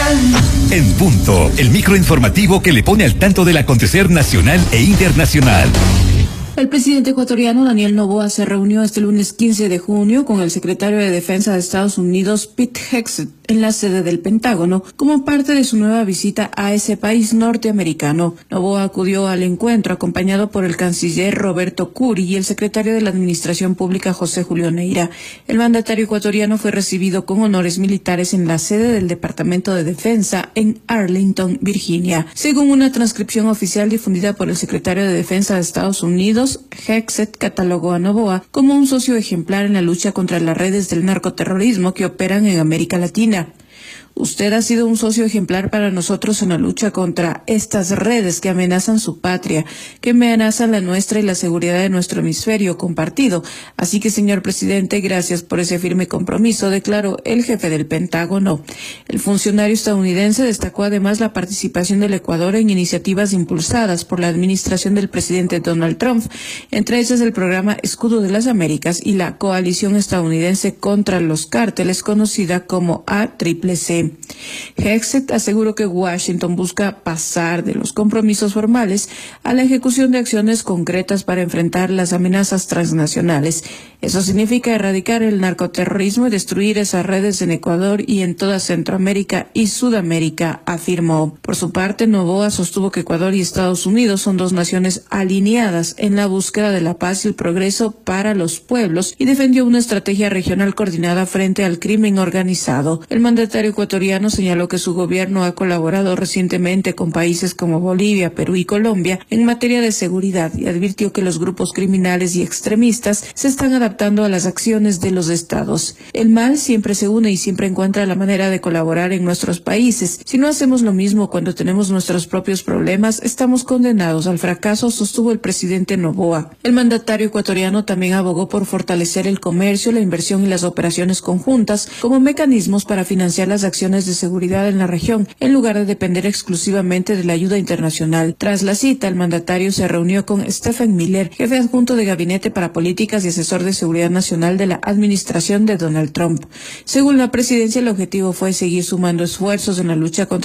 En punto, el microinformativo que le pone al tanto del acontecer nacional e internacional. El presidente ecuatoriano Daniel Noboa se reunió este lunes 15 de junio con el secretario de Defensa de Estados Unidos, Pete Hegseth, en la sede del Pentágono, como parte de su nueva visita a ese país norteamericano. Noboa acudió al encuentro acompañado por el canciller Roberto Curi y el secretario de la Administración Pública José Julio Neira. El mandatario ecuatoriano fue recibido con honores militares en la sede del Departamento de Defensa en Arlington, Virginia. Según una transcripción oficial difundida por el secretario de Defensa de Estados Unidos, Hegseth catalogó a Noboa como un socio ejemplar en la lucha contra las redes del narcoterrorismo que operan en América Latina. Usted ha sido un socio ejemplar para nosotros en la lucha contra estas redes que amenazan su patria, que amenazan la nuestra y la seguridad de nuestro hemisferio compartido. Así que, señor presidente, gracias por ese firme compromiso, declaró el jefe del Pentágono. El funcionario estadounidense destacó además la participación del Ecuador en iniciativas impulsadas por la administración del presidente Donald Trump, entre ellas el programa Escudo de las Américas y la coalición estadounidense contra los cárteles, conocida como ACCC. Hegseth aseguró que Washington busca pasar de los compromisos formales a la ejecución de acciones concretas para enfrentar las amenazas transnacionales. Eso significa erradicar el narcoterrorismo y destruir esas redes en Ecuador y en toda Centroamérica y Sudamérica, afirmó. Por su parte, Noboa sostuvo que Ecuador y Estados Unidos son dos naciones alineadas en la búsqueda de la paz y el progreso para los pueblos y defendió una estrategia regional coordinada frente al crimen organizado. El mandatario ecuatoriano señaló que su gobierno ha colaborado recientemente con países como Bolivia, Perú y Colombia en materia de seguridad y advirtió que los grupos criminales y extremistas se están adaptando a las acciones de los estados. El mal siempre se une y siempre encuentra la manera de colaborar en nuestros países. Si no hacemos lo mismo cuando tenemos nuestros propios problemas, estamos condenados al fracaso, sostuvo el presidente Noboa. El mandatario ecuatoriano también abogó por fortalecer el comercio, la inversión y las operaciones conjuntas como mecanismos para financiar las acciones de seguridad en la región, en lugar de depender exclusivamente de la ayuda internacional. Tras la cita, el mandatario se reunió con Stephen Miller, jefe adjunto de Gabinete para Políticas y asesor de Seguridad Nacional de la administración de Donald Trump. Según la presidencia, el objetivo fue seguir sumando esfuerzos en la lucha contra